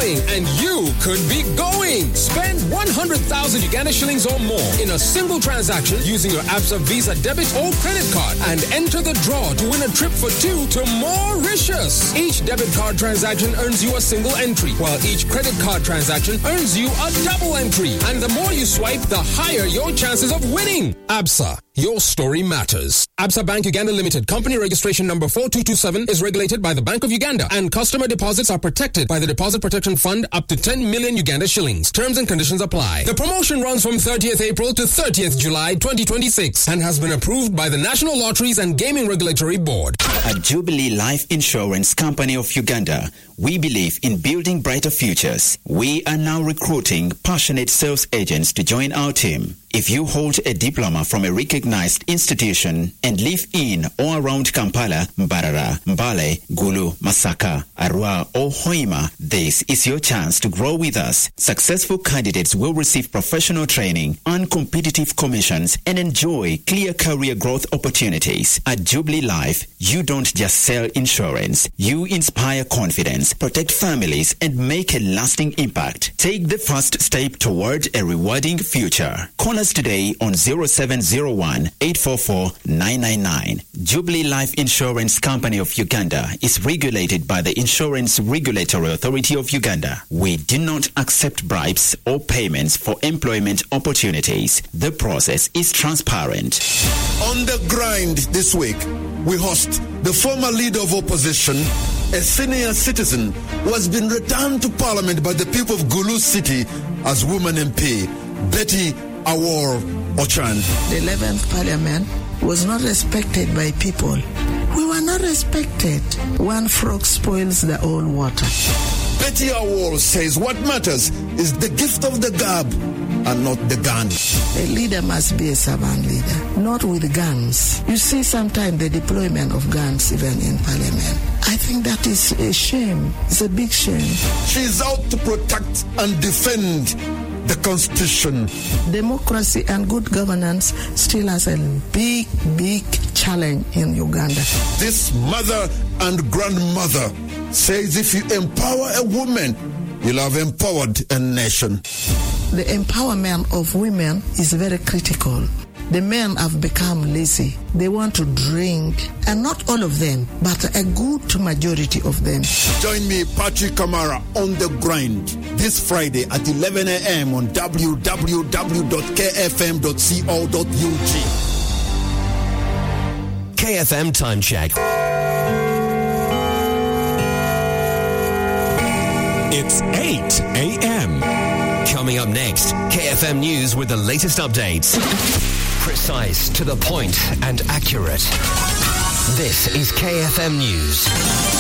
winning and you could be going. Spend 100,000 Uganda shillings or more in a single transaction using your Absa Visa debit or credit card and enter the draw to win a trip for two to Mauritius. Each debit card transaction earns you a single entry, while each credit card transaction earns you a double entry. And the more you swipe, the higher your chances of winning. Absa, your story matters. Absa Bank Uganda Limited, company registration number 4227, is regulated by the Bank of Uganda, and customer deposits are protected by the Deposit Protection Fund up to 10 million Uganda shillings. Terms and conditions apply. The promotion runs from 30th April to 30th July 2026 and has been approved by the National Lotteries and Gaming Regulatory Board. At Jubilee Life Insurance Company of Uganda, we believe in building brighter futures. We are now recruiting passionate sales agents to join our team. If you hold a diploma from a recognized institution and live in or around Kampala, Mbarara, Mbale, Gulu, Masaka, Arua, or Hoima, this is your chance to grow with us. Successful candidates will receive professional training, earn competitive commissions, and enjoy clear career growth opportunities. At Jubilee Life, you don't just sell insurance. You inspire confidence, protect families, and make a lasting impact. Take the first step toward a rewarding future. Call us today on 0701 844 999. Jubilee Life Insurance Company of Uganda is regulated by the Insurance Regulatory Authority of Uganda. We do not accept bribes or payments for employment opportunities. The process is transparent. On the grind this week, we host the former leader of opposition, a senior citizen who has been returned to Parliament by the people of Gulu City as woman MP, Betty Awor Ochan. The 11th Parliament was not respected by people. We were not respected. One frog spoils the whole water. Betty Awor says what matters is the gift of the gab and not the gun. A leader must be a servant leader, not with guns. You see sometimes the deployment of guns even in Parliament. I think that is a shame. It's a big shame. She's out to protect and defend the Constitution. Democracy and good governance still has a big, big challenge in Uganda. This mother and grandmother says if you empower a woman, you'll have empowered a nation. The empowerment of women is very critical. The men have become lazy. They want to drink, and not all of them, but a good majority of them. Join me, Patrick Kamara, on the grind this Friday at 11 a.m. on www.kfm.co.ug. KFM Time Check. It's 8 a.m. Coming up next, KFM News with the latest updates. Precise, to the point, and accurate. This is KFM News.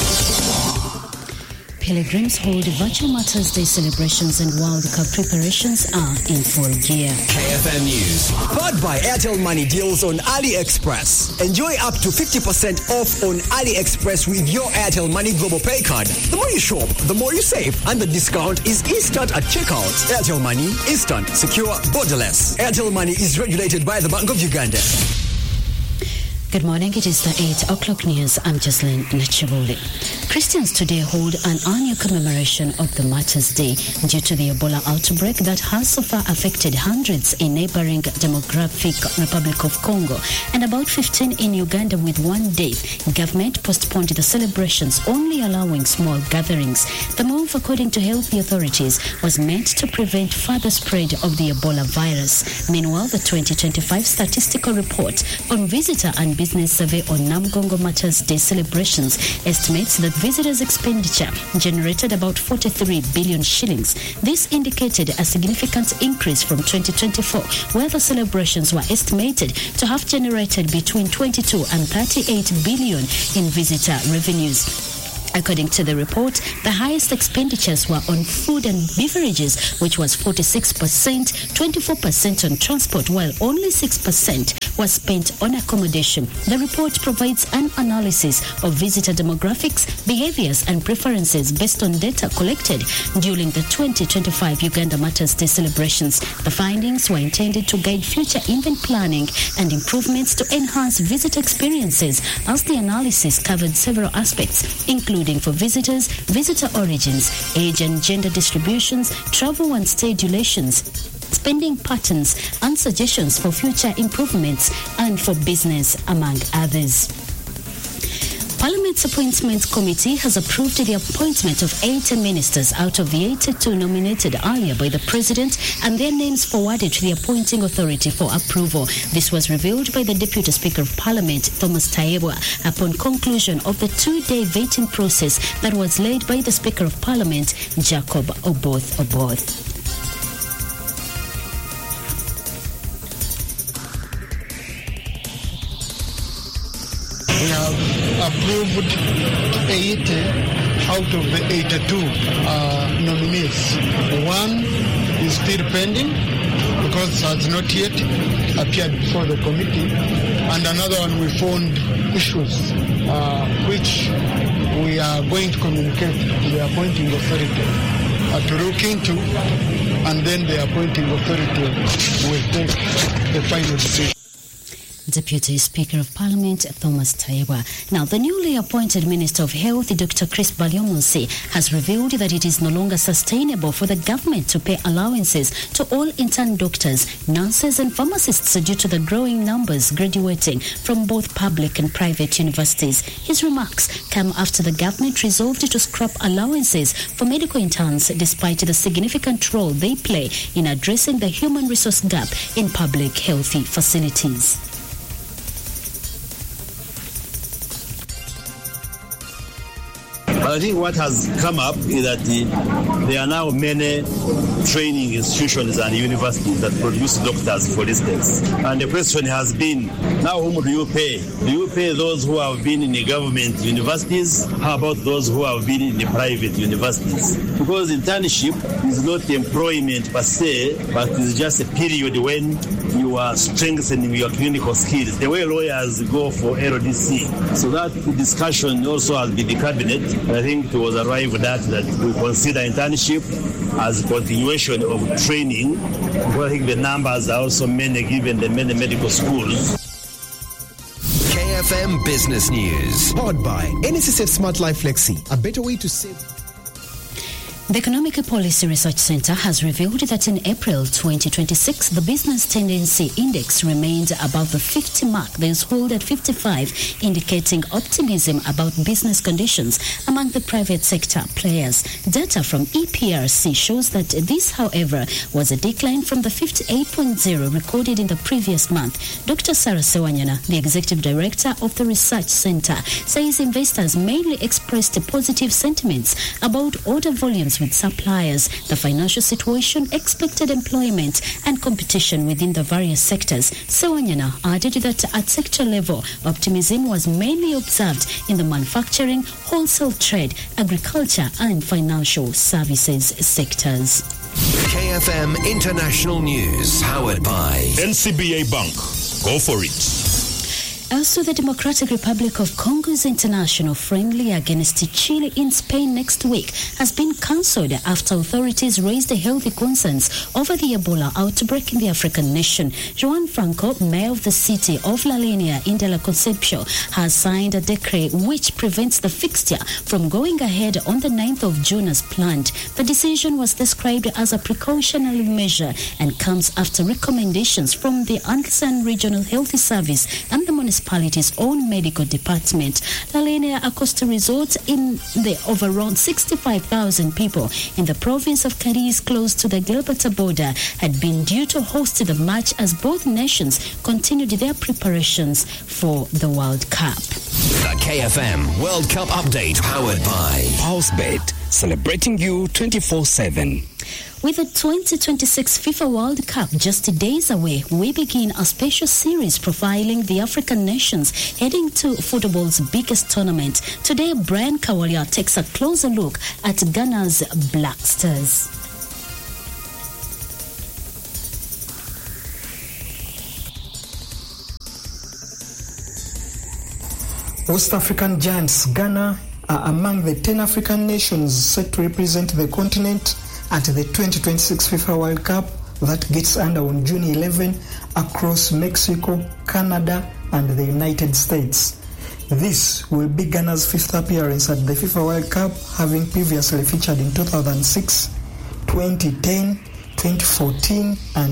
Pilgrims hold Virtual Mother's Day celebrations and World Cup preparations are in full gear. KFM News. Powered by Airtel Money deals on AliExpress. Enjoy up to 50% off on AliExpress with your Airtel Money Global Pay card. The more you shop, the more you save, and the discount is instant at checkout. Airtel Money, instant, secure, borderless. Airtel Money is regulated by the Bank of Uganda. Good morning, it is the 8 o'clock news. I'm Jocelyn Nachibuli. Christians today hold an annual commemoration of the Martyrs' Day due to the Ebola outbreak that has so far affected hundreds in neighboring Democratic Republic of Congo and about 15 in Uganda with one day. Government postponed the celebrations, only allowing small gatherings. The move, according to health authorities, was meant to prevent further spread of the Ebola virus. Meanwhile, the 2025 statistical report on visitor and business survey on Namgongo Martyrs' Day celebrations estimates that visitors' expenditure generated about 43 billion shillings. This indicated a significant increase from 2024, where the celebrations were estimated to have generated between 22 and 38 billion in visitor revenues. According to the report, the highest expenditures were on food and beverages, which was 46%, 24% on transport, while only 6% was spent on accommodation. The report provides an analysis of visitor demographics, behaviors, and preferences based on data collected during the 2025 Uganda Martyrs' Day celebrations. The findings were intended to guide future event planning and improvements to enhance visitor experiences, as the analysis covered several aspects, including including for visitors, visitor origins, age and gender distributions, travel and stay durations, spending patterns, and suggestions for future improvements, and for business, among others. Parliament's Appointments Committee has approved the appointment of 80 ministers out of the 82 nominated earlier by the President and their names forwarded to the appointing authority for approval. This was revealed by the Deputy Speaker of Parliament, Thomas Tayebwa, upon conclusion of the two-day vetting process that was led by the Speaker of Parliament, Jacob Oboth. We have approved 80 out of the 82 nominees. One is still pending because it has not yet appeared before the committee, and another one we found issues which we are going to communicate to the appointing authority to look into, and then the appointing authority will take the final decision. Deputy Speaker of Parliament Thomas Tayebwa. Now, the newly appointed Minister of Health, Dr. Chris Balyomunsi, has revealed that it is no longer sustainable for the government to pay allowances to all intern doctors, nurses and pharmacists due to the growing numbers graduating from both public and private universities. His remarks come after the government resolved to scrap allowances for medical interns despite the significant role they play in addressing the human resource gap in public health facilities. I think what has come up is that there are now many training institutions and universities that produce doctors, for instance. And the question has been, now whom do you pay? Do you pay those who have been in the government universities? How about those who have been in the private universities? Because internship is not employment per se, but it's just a period when you are strengthening your clinical skills, the way lawyers go for LDC. So that discussion also has been the cabinet. I think it was arrived at that we consider internship as a continuation of training. Because I think the numbers are also many given the many medical schools. KFM Business News. Powered by NSSF Smart Life Flexi, a better way to save. The Economic Policy Research Center has revealed that in April 2026, the Business Tendency Index remained above the 50 mark, threshold at 55, indicating optimism about business conditions among the private sector players. Data from EPRC shows that this, however, was a decline from the 58.0 recorded in the previous month. Dr. Sarah Sewanyana, the Executive Director of the Research Center, says investors mainly expressed positive sentiments about order volumes with suppliers, the financial situation, expected employment, and competition within the various sectors. Sewanyana added that at sector level, optimism was mainly observed in the manufacturing, wholesale trade, agriculture, and financial services sectors. KFM International News, powered by NCBA Bank. Go for it. Also, the Democratic Republic of Congo's international friendly against Chile in Spain next week has been cancelled after authorities raised healthy concerns over the Ebola outbreak in the African nation. Joan Franco, mayor of the city of La Linea in De La Concepcion, has signed a decree which prevents the fixture from going ahead on the 9th of June as planned. The decision was described as a precautionary measure and comes after recommendations from the Andesan Regional Health Service and the municipality's own medical department. La Linea, a coastal resort in the of around 65,000 people in the province of Cadiz, close to the Gibraltar border, had been due to host the match as both nations continued their preparations for the World Cup. The KFM World Cup update, powered by Pulsebet, celebrating you 24/7. With the 2026 FIFA World Cup just days away, we begin a special series profiling the African nations heading to football's biggest tournament. Today, Brian Kawalia takes a closer look at Ghana's Black Stars. West African giants Ghana are among the 10 African nations set to represent the continent at the 2026 FIFA World Cup that gets under on June 11 across Mexico, Canada, and the United States. This will be Ghana's 5th appearance at the FIFA World Cup, having previously featured in 2006, 2010, 2014 and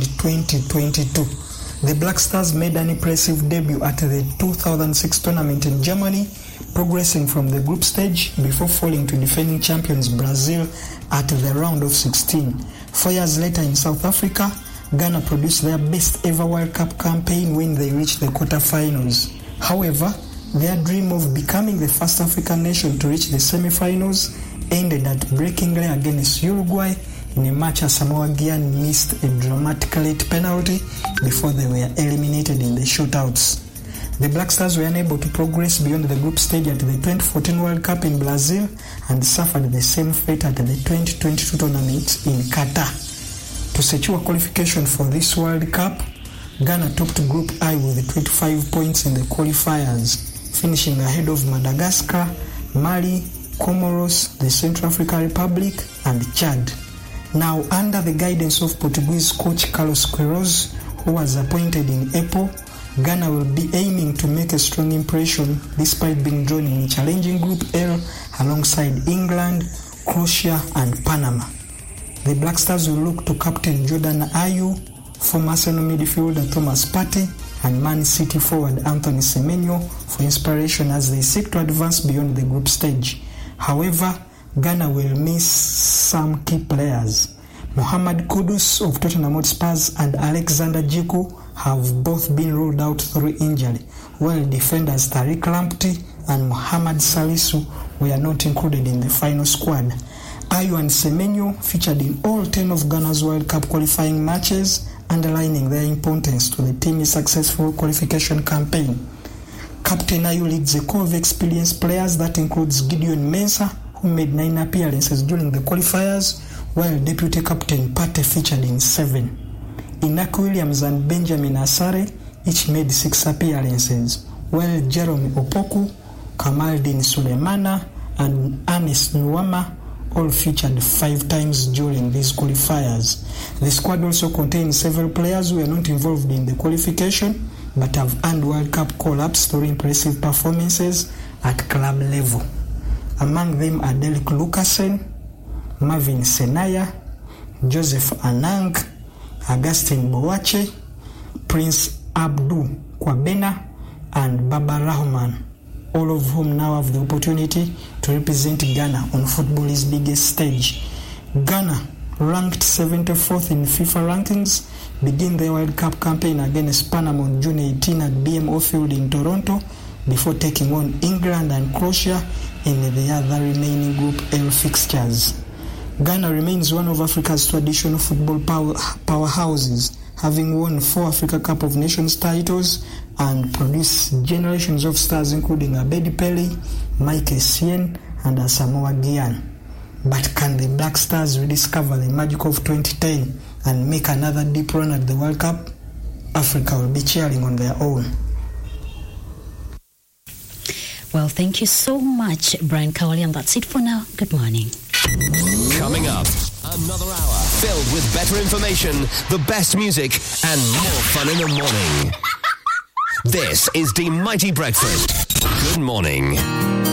2022. The Black Stars made an impressive debut at the 2006 tournament in Germany, progressing from the group stage before falling to defending champions Brazil at the round of 16. 4 years later in South Africa, Ghana produced their best ever World Cup campaign when they reached the quarterfinals. However, their dream of becoming the first African nation to reach the semi-finals ended at breaking away against Uruguay in a match as Samoa Gyan missed a dramatic late penalty before they were eliminated in the shootouts. The Black Stars were unable to progress beyond the group stage at the 2014 World Cup in Brazil and suffered the same fate at the 2022 tournament in Qatar. To secure qualification for this World Cup, Ghana topped Group I with 25 points in the qualifiers, finishing ahead of Madagascar, Mali, Comoros, the Central African Republic, and Chad. Now, under the guidance of Portuguese coach Carlos Queiroz, who was appointed in April, Ghana will be aiming to make a strong impression despite being drawn in a challenging Group L alongside England, Croatia, and Panama. The Black Stars will look to captain Jordan Ayew, former Arsenal midfielder Thomas Partey, and Man City forward Anthony Semenyo for inspiration as they seek to advance beyond the group stage. However, Ghana will miss some key players. Mohamed Kudus of Tottenham Hotspur and Alexander Djiku have both been ruled out through injury, while defenders Tariq Lamptey and Mohamed Salisu were not included in the final squad. Ayew and Semenyo featured in all 10 of Ghana's World Cup qualifying matches, underlining their importance to the team's successful qualification campaign. Captain Ayew leads a core of experienced players that includes Gideon Mensah, who made 9 appearances during the qualifiers, while Deputy Captain Partey featured in 7. Inaki Williams and Benjamin Asare each made 6 appearances, while Jerome Opoku, Kamaldeen Sulemana, and Ernest Nuama all featured 5 times during these qualifiers. The squad also contains several players who were not involved in the qualification but have earned World Cup call-ups through impressive performances at club level. Among them are Derek Lucasen, Marvin Senaya, Joseph Anang, Augustine Boache, Prince Abdu Kwabena, and Baba Rahman, all of whom now have the opportunity to represent Ghana on football's biggest stage. Ghana, ranked 74th in FIFA rankings, begin their World Cup campaign against Panama on June 18 at BMO Field in Toronto, before taking on England and Croatia in the other remaining Group L fixtures. Ghana remains one of Africa's traditional football powerhouses, having won 4 Africa Cup of Nations titles and produced generations of stars including Abedi Pele, Mike Essien, and Asamoah Gyan. But can the Black Stars rediscover the magic of 2010 and make another deep run at the World Cup? Africa will be cheering on their own. Well, thank you so much, Brian Cowley, and that's it for now. Good morning. Coming up, another hour filled with better information, the best music, and more fun in the morning. This is the Mighty Breakfast. Good morning.